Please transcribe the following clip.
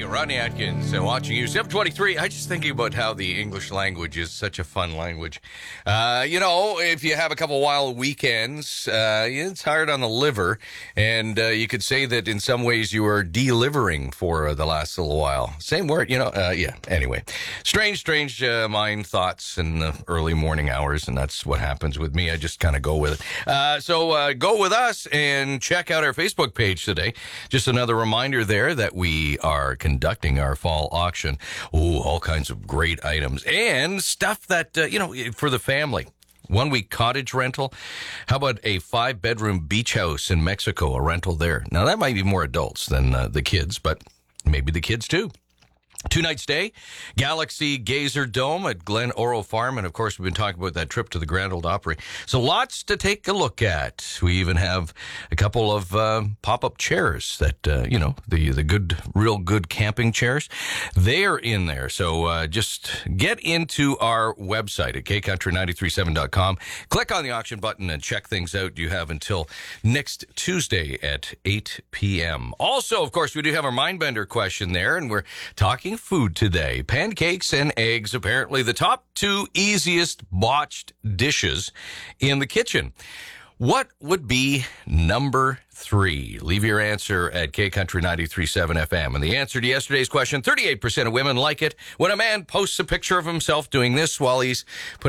Rodney Atkins, watching you. 723. I just thinking about how the English language is such a fun language. If you have a couple wild weekends, it's hard on the liver, and you could say that in some ways you are delivering for the last little while. Same word, Anyway, strange mind thoughts in the early morning hours, and that's what happens with me. I just kind of go with it. So go with us and check out our Facebook page today. Just another reminder there that we are conducting our fall auction. Ooh, all kinds of great items and stuff that, for the family. 1 week cottage rental. How about a 5-bedroom beach house in Mexico, a rental there? Now, that might be more adults than the kids, but maybe the kids too. 2-night stay, Galaxy Gazer Dome at Glen Oro Farm. And, of course, we've been talking about that trip to the Grand Ole Opry. So lots to take a look at. We even have a couple of pop-up chairs that, the good, real good camping chairs. They're in there. So just get into our website at kcountry937.com. Click on the auction button and check things out. You have until next Tuesday at 8 p.m. Also, of course, we do have our Mindbender question there, and we're talking food today. Pancakes and eggs, apparently the top 2 easiest botched dishes in the kitchen. What would be number 3? Leave your answer at KCountry937 FM. And the answer to yesterday's question, 38% of women like it when a man posts a picture of himself doing this while he's putting